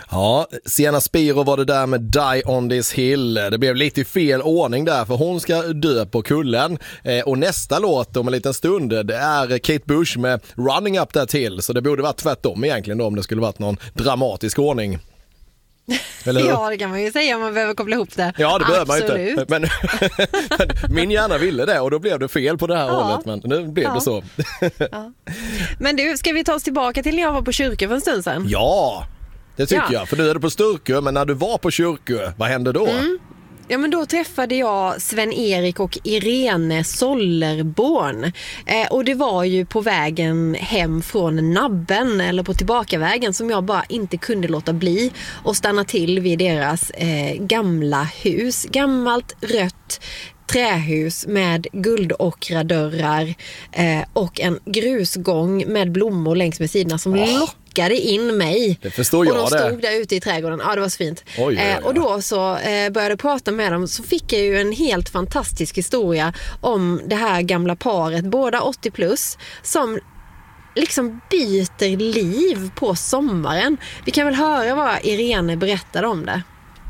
Ja, Sienna Spiro var det där med Die on this hill. Det blev lite i fel ordning där, för hon ska dö på kullen. Och nästa låt om en liten stund, det är Kate Bush med Running Up That Hill. Så det borde varit tvärtom egentligen då, om det skulle varit någon dramatisk ordning. Eller hur? Ja, det kan man ju säga om man behöver koppla ihop det. Ja, det behöver man ju inte. Men min hjärna ville det och då blev det fel på det här hållet. Men nu blev det så. Ja. Men du, ska vi ta oss tillbaka till när jag var på kyrka för en stund sedan? Ja, det tycker jag. För nu är du på Sturkö, men när du var på kyrkö, vad hände då? Ja, men då träffade jag Sven-Erik och Irene Sollerborn. Och det var ju på vägen hem från Nabben, eller på tillbakavägen, som jag bara inte kunde låta bli och stanna till vid deras gamla hus. Gammalt rött trähus med guldokradörrar och en grusgång med blommor längs med sidorna som lockade in mig. Det förstår jag. Och de stod där ute i trädgården. Ja, det var så fint. Oj. Och då så började jag prata med dem, så fick jag ju en helt fantastisk historia om det här gamla paret, båda 80 plus, som liksom byter liv på sommaren. Vi kan väl höra vad Irene berättade om det.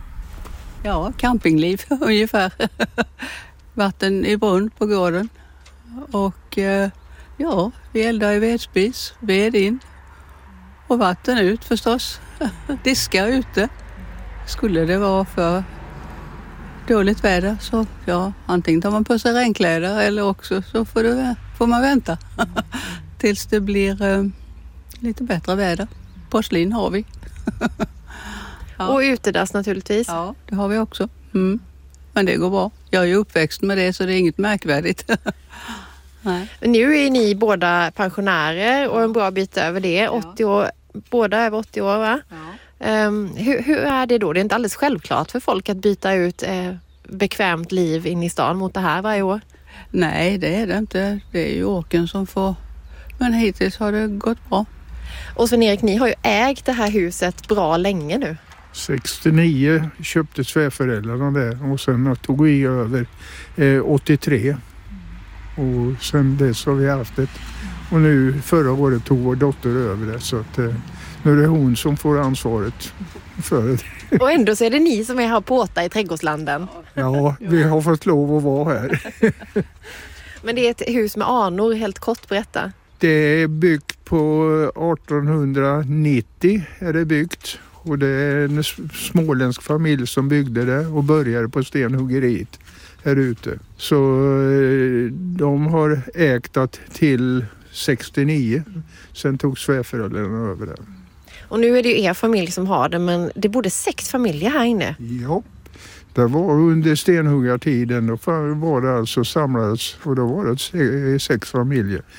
Ja, campingliv ungefär. Vatten i brunn på gården. Och ja, vi eldar i vedspis, ved in. Och vatten ut förstås. Diska ute. Skulle det vara för dåligt väder så ja, antingen tar man på sig regnkläder eller också så får man vänta. Tills det blir lite bättre väder. Porslin har vi. Ja. Och utedass naturligtvis. Ja, det har vi också. Men det går bra. Jag är ju uppväxt med det så det är inget märkvärdigt. Nej. Nu är ni båda pensionärer och en bra bit över det. 80 år, båda över 80 år, va? Ja. Hur är det då? Det är inte alldeles självklart för folk att byta ut bekvämt liv in i stan mot det här varje år. Nej, det är det inte. Det är ju åken som får. Men hittills har det gått bra. Och Sven-Erik, ni har ju ägt det här huset bra länge nu. 69 köpte svärföräldrarna där och sen tog vi över 83. Och sen dess har vi haft det. Och nu förra året tog vår dotter över det, så att nu är det hon som får ansvaret för det. Och ändå så är det ni som är här påta i trädgårdslanden. Ja, vi har fått lov att vara här. Men det är ett hus med anor, helt kort, berätta. Det är byggt på 1890 är det byggt. Och det är en småländsk familj som byggde det och började på stenhuggeriet här ute. Så de har ägt till 69. Sen tog svärföräldrarna över det. Och nu är det ju er familj som har det, men det bodde 6 familjer här inne. Ja, det var under stenhuggartiden. Då var det alltså samlades och då var det 6 familjer.